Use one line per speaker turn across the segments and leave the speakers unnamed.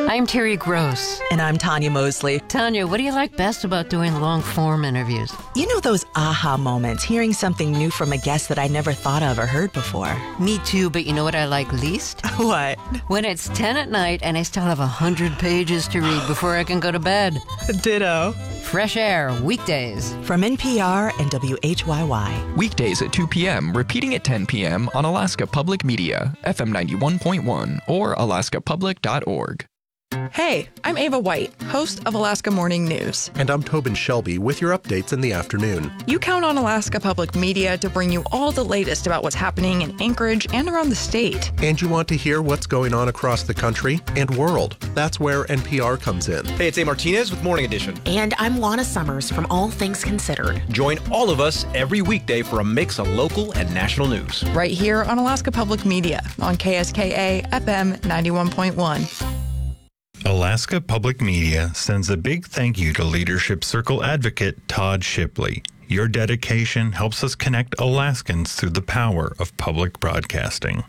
I'm Terry Gross.
And I'm Tanya Mosley.
Tanya, what do you like best about doing long-form interviews?
You know those aha moments, hearing something new from a guest that I never thought of or heard before.
Me too, but you know what I like least?
What?
When it's 10 at night and I still have 100 pages to read before I can go to bed.
Ditto.
Fresh Air, weekdays.
From NPR and WHYY.
Weekdays at 2 p.m., repeating at 10 p.m. on Alaska Public Media, FM 91.1 or alaskapublic.org.
Hey, I'm Ava White, host of Alaska Morning News.
And I'm Tobin Shelby with your updates in the afternoon.
You count on Alaska Public Media to bring you all the latest about what's happening in Anchorage and around the state.
And you want to hear what's going on across the country and world. That's where NPR comes in.
Hey, it's A. Martinez with Morning Edition.
And I'm Lana Summers from All Things Considered.
Join all of us every weekday for a mix of local and national news.
Right here on Alaska Public Media on KSKA FM 91.1.
Alaska Public Media sends a big thank you to Leadership Circle advocate Todd Shipley. Your dedication helps us connect Alaskans through the power of public broadcasting.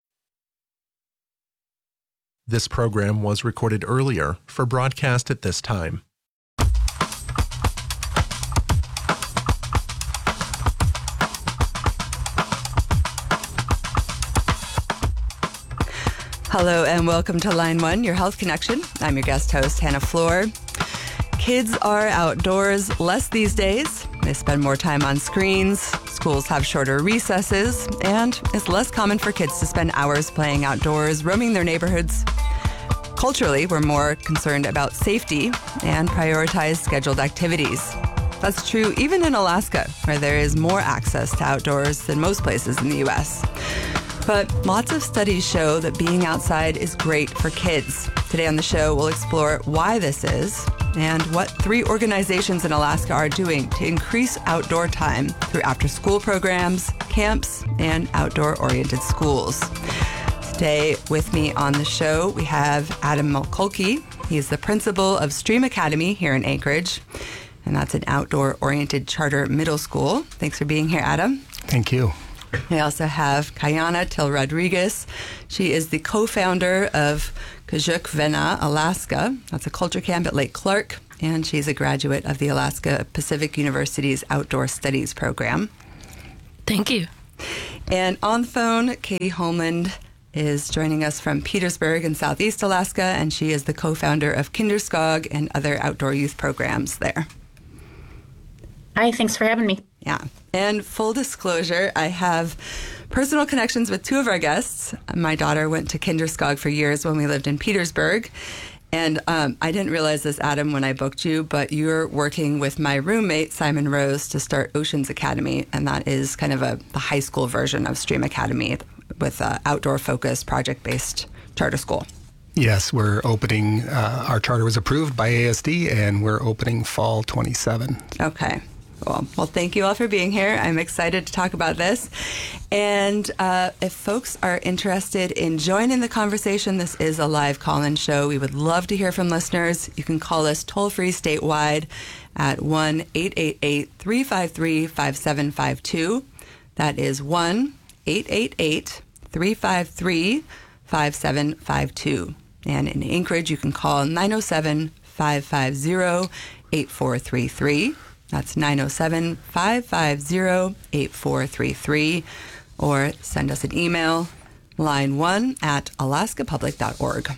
This program was recorded earlier for broadcast at this time.
Hello and welcome to Line 1, your health connection. I'm your guest host, Hannah Floor. Kids are outdoors less these days. They spend more time on screens, schools have shorter recesses, and it's less common for kids to spend hours playing outdoors, roaming their neighborhoods. Culturally, we're more concerned about safety and prioritize scheduled activities. That's true even in Alaska, where there is more access to outdoors than most places in the U.S. But lots of studies show that being outside is great for kids. Today on the show, we'll explore why this is and what 3 organizations in Alaska are doing to increase outdoor time through after-school programs, camps, and outdoor-oriented schools. Today with me on the show, we have Adam Mulkulky. He's the principal of Stream Academy here in Anchorage, and that's an outdoor-oriented charter middle school. Thanks for being here, Adam.
Thank you.
We also have Kayana Till Rodriguez. She is the co-founder of Kajuk Vena, Alaska. That's a culture camp at Lake Clark, and she's a graduate of the Alaska Pacific University's Outdoor Studies program.
Thank you.
And on the phone, Katie Holmland is joining us from Petersburg in Southeast Alaska, and she is the co-founder of Kinderskog and other outdoor youth programs there.
Hi, thanks for having me.
Yeah. And full disclosure, I have personal connections with 2 of our guests. My daughter went to Kinderskog for years when we lived in Petersburg. And I didn't realize this, Adam, when I booked you, but you're working with my roommate, Simon Rose, to start Oceans Academy. And that is kind of the high school version of Stream Academy with outdoor-focused, project-based charter school.
Yes, we're opening, our charter was approved by ASD, and we're opening fall 27.
Okay. Cool. Well, thank you all for being here. I'm excited to talk about this. And if folks are interested in joining the conversation, this is a live call-in show. We would love to hear from listeners. You can call us toll-free statewide at 1-888-353-5752. That is 1-888-353-5752. And in Anchorage, you can call 907-550-8433. That's 907-550-8433. Or send us an email, line1@alaskapublic.org.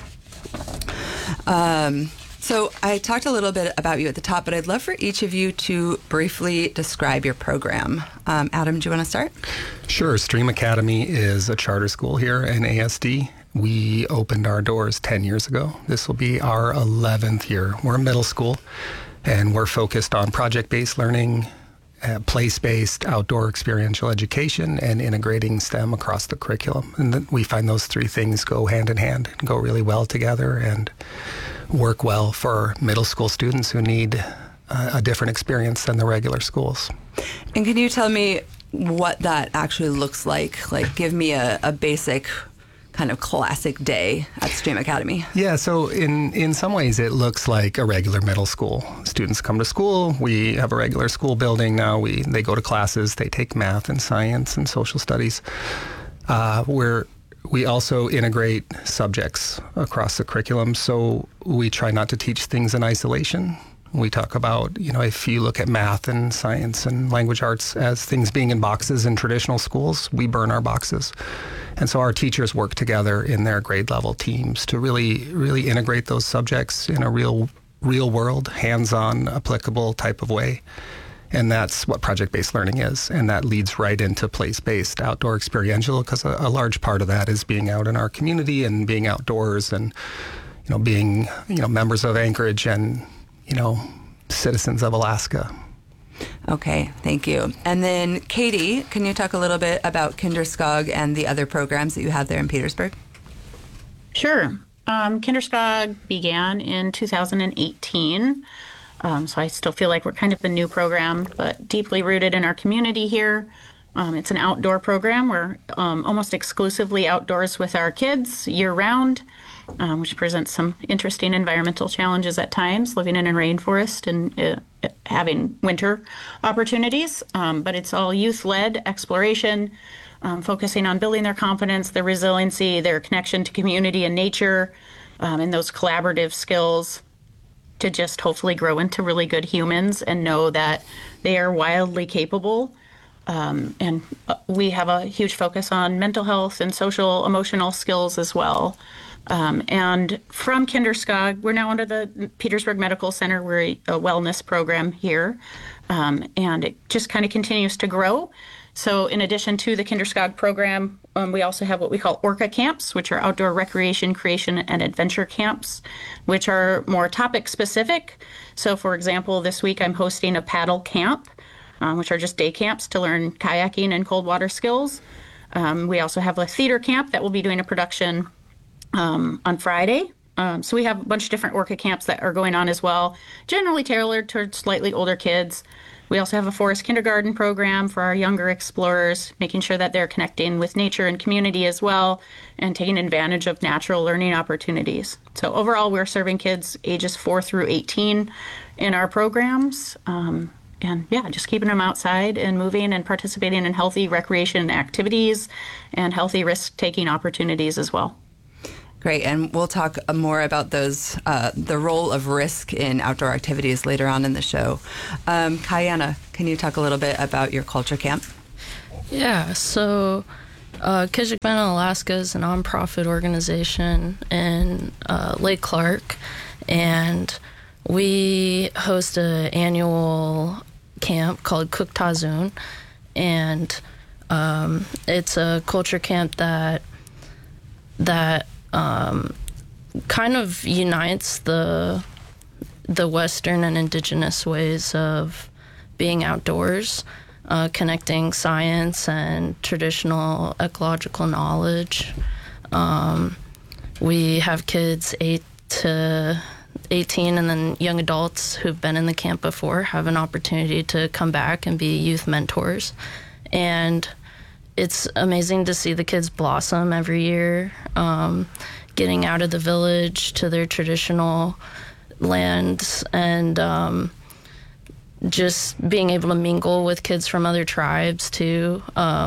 So I talked a little bit about you at the top, but I'd love for each of you to briefly describe your program. Adam, do you want to start?
Sure. Stream Academy is a charter school here in ASD. We opened our doors 10 years ago. This will be our 11th year. We're a middle school, and we're focused on project-based learning, place-based outdoor experiential education, and integrating STEM across the curriculum. And we find those 3 things go hand in hand, go really well together, and work well for middle school students who need a different experience than the regular schools.
And can you tell me what that actually looks like? Like, give me a basic kind of classic day at Stream Academy.
Yeah, so in some ways it looks like a regular middle school. Students come to school. We have a regular school building now. They go to classes. They take math and science and social studies. We're we also integrate subjects across the curriculum, so we try not to teach things in isolation. We talk about, if you look at math and science and language arts as things being in boxes in traditional schools, we burn our boxes. And so our teachers work together in their grade level teams to really, really integrate those subjects in a real world, hands-on, applicable type of way. And that's what project-based learning is. And that leads right into place-based outdoor experiential, because a large part of that is being out in our community and being outdoors and, being, members of Anchorage and, citizens of Alaska.
Okay, thank you. And then, Katie, can you talk a little bit about Kinderskog and the other programs that you have there in Petersburg?
Sure. Kinderskog began in 2018. So I still feel like we're kind of a new program, but deeply rooted in our community here. It's an outdoor program. We're almost exclusively outdoors with our kids year-round, which presents some interesting environmental challenges at times, living in a rainforest and having winter opportunities. But it's all youth-led exploration, focusing on building their confidence, their resiliency, their connection to community and nature, and those collaborative skills to just hopefully grow into really good humans and know that they are wildly capable. And we have a huge focus on mental health and social emotional skills as well. And from Kinderskog, we're now under the Petersburg Medical Center. We're a wellness program here. And it just kind of continues to grow. So in addition to the Kinderskog program, we also have what we call Orca camps, which are outdoor recreation, creation, and adventure camps, which are more topic specific. So for example, this week I'm hosting a paddle camp, which are just day camps to learn kayaking and cold water skills. We also have a theater camp that will be doing a production on Friday. So we have a bunch of different Orca camps that are going on as well, generally tailored towards slightly older kids. We also have a forest kindergarten program for our younger explorers, making sure that they're connecting with nature and community as well, and taking advantage of natural learning opportunities. So overall, we're serving kids ages 4 through 18 in our programs. And yeah, just keeping them outside and moving and participating in healthy recreation activities and healthy risk-taking opportunities as well.
Great, and we'll talk more about those, the role of risk in outdoor activities later on in the show. Kayana, can you talk a little bit about your culture camp?
Yeah, so Kijikmena, Alaska is a nonprofit organization in Lake Clark, and we host an annual camp called Kuktazun, and it's a culture camp that kind of unites the Western and indigenous ways of being outdoors, connecting science and traditional ecological knowledge. We have kids 8 to 18 and then young adults who've been in the camp before have an opportunity to come back and be youth mentors. And it's amazing to see the kids blossom every year, getting out of the village to their traditional lands and just being able to mingle with kids from other tribes too.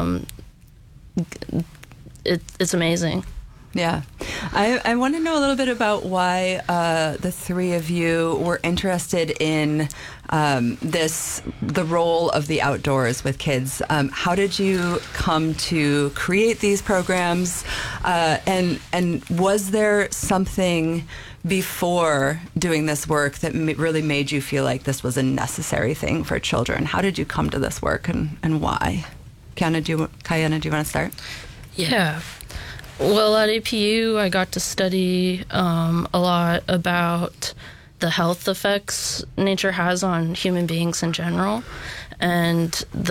It's amazing.
Yeah. I want to know a little bit about why the three of you were interested in the role of the outdoors with kids. How did you come to create these programs? And was there something before doing this work that really made you feel like this was a necessary thing for children? How did you come to this work and why? Kayana, do you want to start?
Yeah. Well, at APU, I got to study a lot about the health effects nature has on human beings in general. And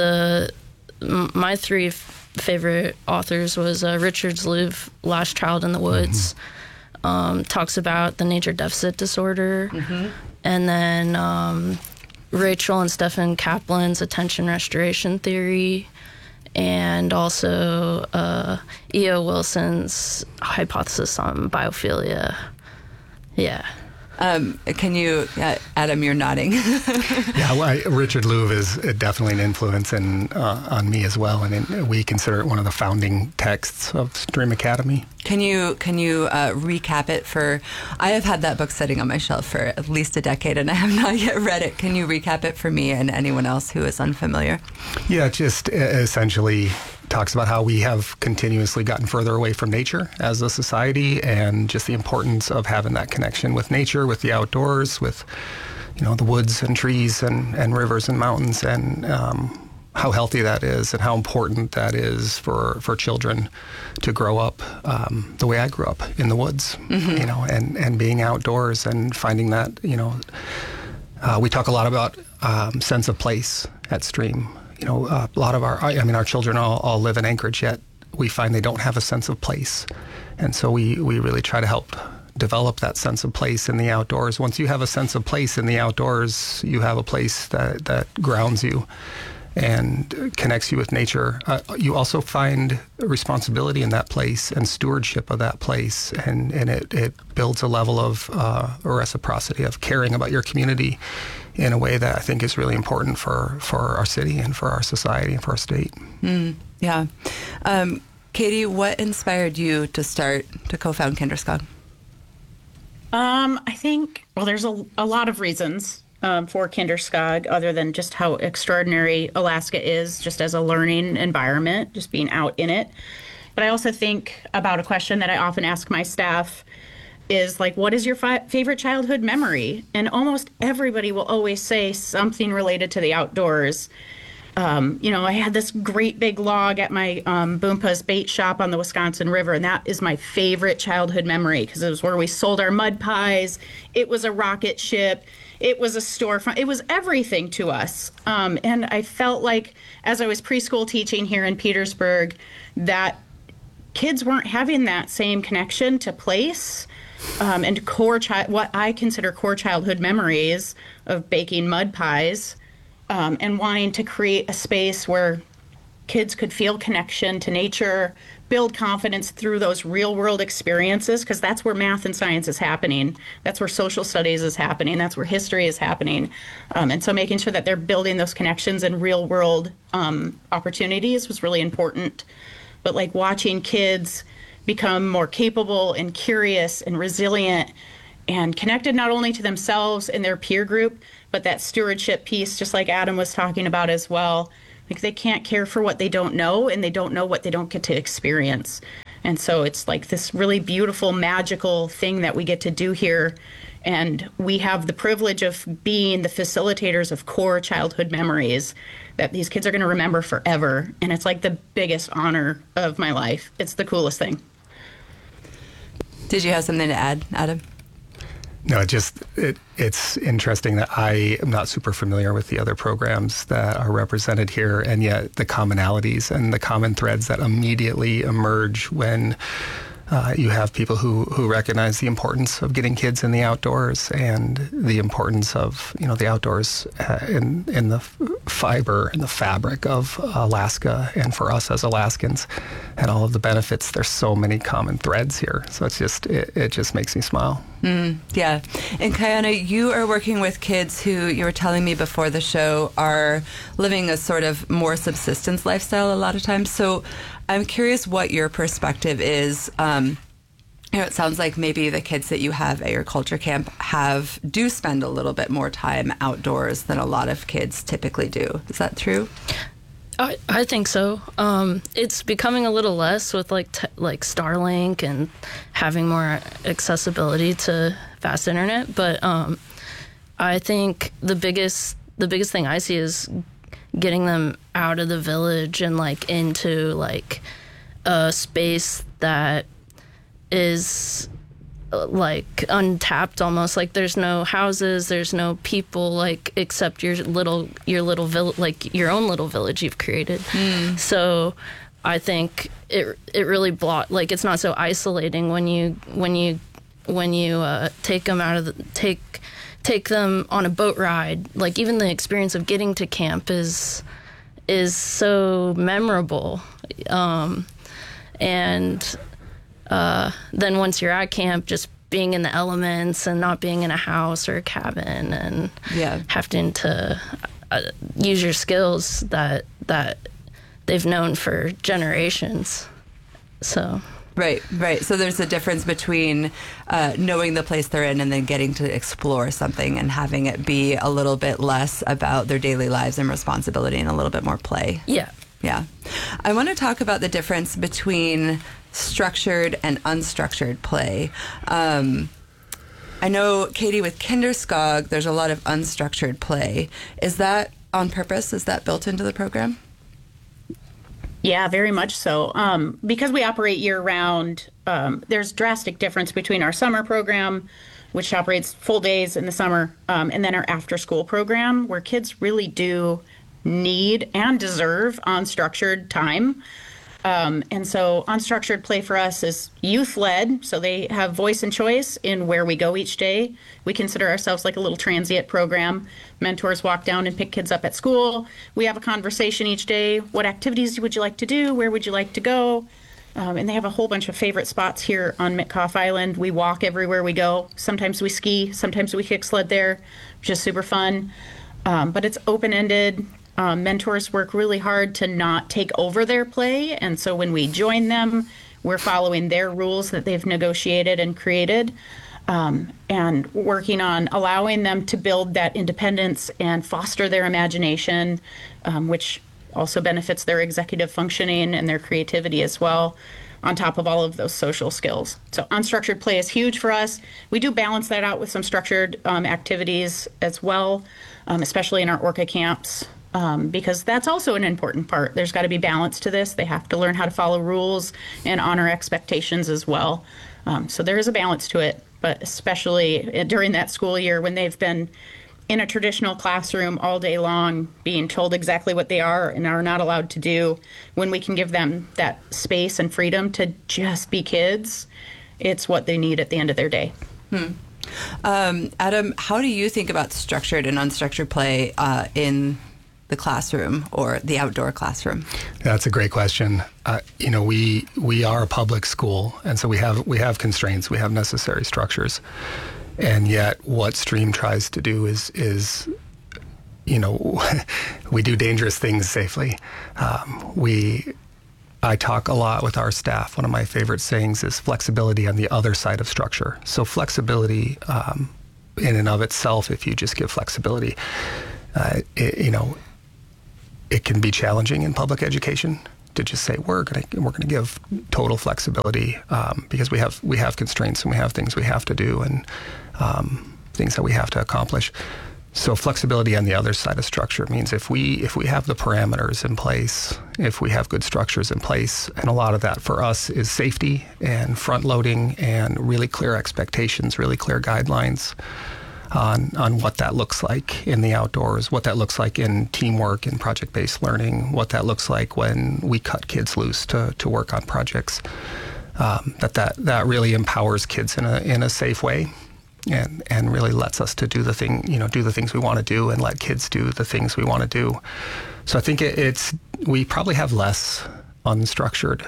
my three favorite authors was Richard Zlouv, Last Child in the Woods, talks about the nature deficit disorder. And then Rachel and Stephen Kaplan's attention restoration theory. And also E.O. Wilson's hypothesis on biophilia. Yeah.
Can you, Adam, you're nodding.
Richard Louv is definitely an influence on me as well, and we consider it one of the founding texts of Stream Academy.
Can you recap it for? I have had that book sitting on my shelf for at least a decade, and I have not yet read it. Can you recap it for me and anyone else who is unfamiliar?
Yeah, just essentially talks about how we have continuously gotten further away from nature as a society, and just the importance of having that connection with nature, with the outdoors, with the woods and trees and rivers and mountains, and how healthy that is and how important that is for children to grow up the way I grew up in the woods, and being outdoors and finding that, we talk a lot about sense of place at Stream. A lot of our children all live in Anchorage, yet we find they don't have a sense of place. And so we really try to help develop that sense of place in the outdoors. Once you have a sense of place in the outdoors, you have a place that grounds you and connects you with nature. You also find responsibility in that place and stewardship of that place, and it builds a level of reciprocity of caring about your community in a way that I think is really important for our city and for our society and for our state.
Yeah. Katie, what inspired you to co-found Kinderskog?
I think, there's a lot of reasons for Kinderskog, other than just how extraordinary Alaska is just as a learning environment, just being out in it. But I also think about a question that I often ask my staff is like, what is your favorite childhood memory? And almost everybody will always say something related to the outdoors. I had this great big log at my Boompa's bait shop on the Wisconsin River, and that is my favorite childhood memory because it was where we sold our mud pies. It was a rocket ship. It was a storefront. It was everything to us. And I felt like as I was preschool teaching here in Petersburg that kids weren't having that same connection to place and what I consider core childhood memories of baking mud pies. And wanting to create a space where kids could feel connection to nature, build confidence through those real world experiences, because that's where math and science is happening. That's where social studies is happening. That's where history is happening. And so making sure that they're building those connections and real world opportunities was really important. But like watching kids become more capable and curious and resilient and connected not only to themselves and their peer group, but that stewardship piece, just like Adam was talking about as well. Like they can't care for what they don't know, and they don't know what they don't get to experience. And so it's like this really beautiful, magical thing that we get to do here. And we have the privilege of being the facilitators of core childhood memories that these kids are going to remember forever. And it's like the biggest honor of my life. It's the coolest thing.
Did you have something to add, Adam?
No, it's interesting that I am not super familiar with the other programs that are represented here, and yet the commonalities and the common threads that immediately emerge when you have people who recognize the importance of getting kids in the outdoors and the importance of the outdoors in the fiber and the fabric of Alaska, and for us as Alaskans and all of the benefits. There's so many common threads here, so it just makes me smile.
Yeah. And Kayana, you are working with kids who, you were telling me before the show, are living a sort of more subsistence lifestyle a lot of times. So I'm curious what your perspective is. It sounds like maybe the kids that you have at your culture camp do spend a little bit more time outdoors than a lot of kids typically do. Is that true?
I think so. It's becoming a little less with like Starlink and having more accessibility to fast internet. But I think the biggest thing I see is getting them out of the village and like into like a space that is like untapped almost. Like there's no houses, there's no people, like except your little village, like your own little village you've created. So I think it really like it's not so isolating when you take them out of take them on a boat ride. Like even the experience of getting to camp is so memorable. And then once you're at camp, just being in the elements and not being in a house or a cabin and having to use your skills that they've known for generations. So
Right. So there's a difference between knowing the place they're in and then getting to explore something and having it be a little bit less about their daily lives and responsibility and a little bit more play.
Yeah.
I want to talk about the difference between structured and unstructured play. I know, Katie, with Kinderskog, there's a lot of unstructured play. Is that on purpose? Is that built into the program?
Yeah, very much so. Because we operate year-round, there's drastic difference between our summer program, which operates full days in the summer, and then our after-school program, where kids really do need and deserve unstructured time. And so unstructured play for us is youth-led, so they have voice and choice in where we go each day. We consider ourselves like a little transient program. Mentors walk down and pick kids up at school. We have a conversation each day. What activities would you like to do? Where would you like to go? And they have a whole bunch of favorite spots here on Mitkoff Island. We walk everywhere we go. Sometimes we ski. Sometimes we kick sled there, which is super fun. But it's open-ended. Mentors work really hard to not take over their play, and so when we join them, we're following their rules that they've negotiated and created, and working on allowing them to build that independence and foster their imagination, which also benefits their executive functioning and their creativity as well, on top of all of those social skills. So unstructured play is huge for us. We do balance that out with some structured activities as well, especially in our Orca camps. Because that's also an important part. There's got to be balance to this. They have to learn how to follow rules and honor expectations as well. So there is a balance to it, but especially during that school year when they've been in a traditional classroom all day long, being told exactly what they are and are not allowed to do, when we can give them that space and freedom to just be kids, it's what they need at the end of their day.
Adam, how do you think about structured and unstructured play in the classroom or the outdoor classroom?
That's a great question. We are a public school, and so we have constraints. We have necessary structures, and yet what Stream tries to do is we do dangerous things safely. I talk a lot with our staff. One of my favorite sayings is flexibility on the other side of structure. So flexibility in and of itself, if you just give flexibility, it can be challenging in public education to just say we're going to give total flexibility because we have constraints and we have things we have to do and things that we have to accomplish. So flexibility on the other side of structure means if we have the parameters in place, if we have good structures in place, and a lot of that for us is safety and front loading and really clear expectations, really clear guidelines on what that looks like in the outdoors, what that looks like in teamwork and project-based learning, what that looks like when we cut kids loose to work on projects. That really empowers kids in a safe way, and really lets us to do the things we want to do, and let kids do the things we want to do. So I think we probably have less unstructured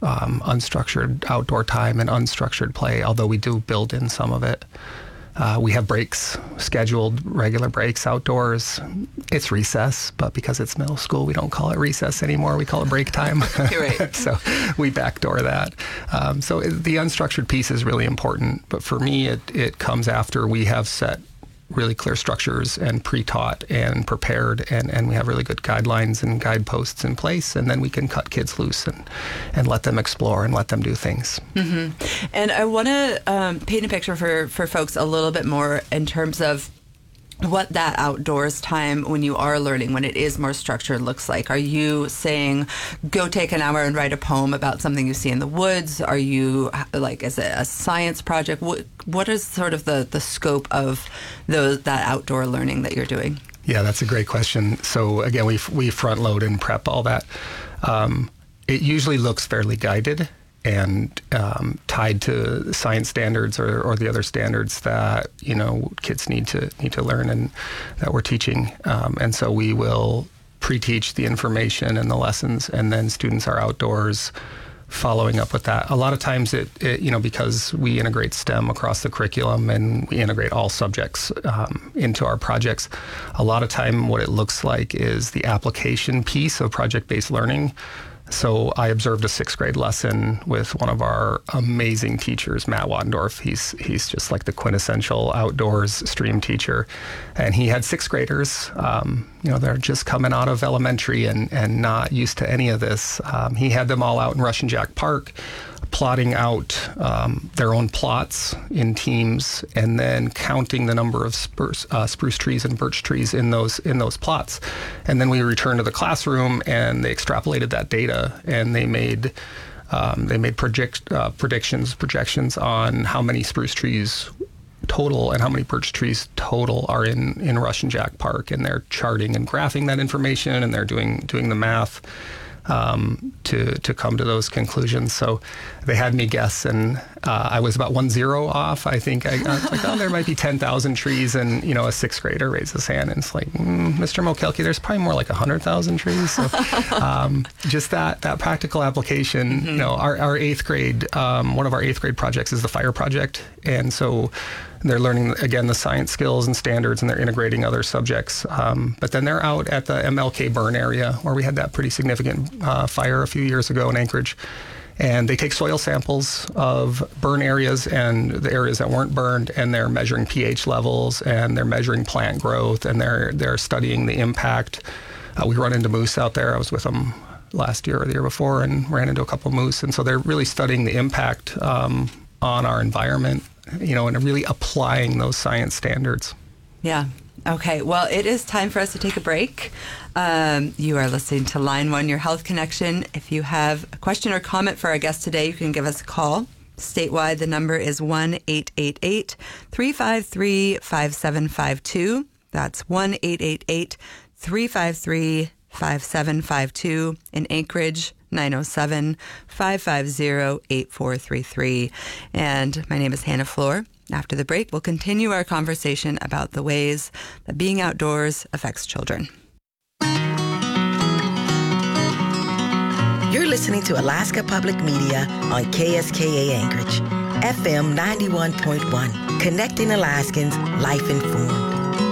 outdoor time and unstructured play, although we do build in some of it. We have breaks, scheduled regular breaks outdoors. It's recess, but because it's middle school, we don't call it recess anymore. We call it break time.
Right.
So we backdoor that. So the unstructured piece is really important. But for me, it comes after we have set really clear structures and pre-taught and prepared, and we have really good guidelines and guideposts in place, and then we can cut kids loose and let them explore and let them do things.
Mm-hmm. And I want to paint a picture for folks a little bit more in terms of what that outdoors time when you are learning, when it is more structured, looks like. Are you saying, go take an hour and write a poem about something you see in the woods? Are you, is it a science project? What is sort of the scope of that outdoor learning that you're doing?
Yeah, that's a great question. So again, we front load and prep all that. It usually looks fairly guided and tied to science standards or the other standards that kids need to learn and that we're teaching. And so we will pre-teach the information and the lessons, and then students are outdoors following up with that. A lot of times it because we integrate STEM across the curriculum and we integrate all subjects into our projects, a lot of time what it looks like is the application piece of project-based learning. So I observed a 6th grade lesson with one of our amazing teachers, Matt Wattendorf. He's just like the quintessential outdoors stream teacher. And he had 6th graders, they're just coming out of elementary and not used to any of this. He had them all out in Russian Jack Park, plotting out their own plots in teams, and then counting the number of spruce trees and birch trees in those plots. And then we returned to the classroom, and they extrapolated that data, and they made projections on how many spruce trees total and how many birch trees total are in Russian Jack Park, and they're charting and graphing that information, and they're doing the math to come to those conclusions. So they had me guess, and I was about 1-0 off. I think I was like, there might be 10,000 trees, and a 6th grader raised his hand, and it's like, Mr. Mokelke, there's probably more like 100,000 trees. So just that practical application. Our 8th grade, one of our 8th grade projects is the fire project, and so they're learning, again, the science skills and standards, and they're integrating other subjects. But then they're out at the MLK burn area, where we had that pretty significant fire a few years ago in Anchorage. And they take soil samples of burn areas and the areas that weren't burned, and they're measuring pH levels, and they're measuring plant growth, and they're studying the impact. We run into moose out there. I was with them last year or the year before and ran into a couple of moose. And so they're really studying the impact on our environment, and really applying those science standards.
Yeah. Okay. Well, it is time for us to take a break. You are listening to Line 1, Your Health Connection. If you have a question or comment for our guest today, you can give us a call. Statewide, the number is 1-888-353-5752. That's 1-888-353-5752. In Anchorage, 907-550-8433. And my name is Hannah Floor. After the break, we'll continue our conversation about the ways that being outdoors affects children.
You're listening to Alaska Public Media on KSKA Anchorage, FM 91.1, connecting Alaskans, life informed.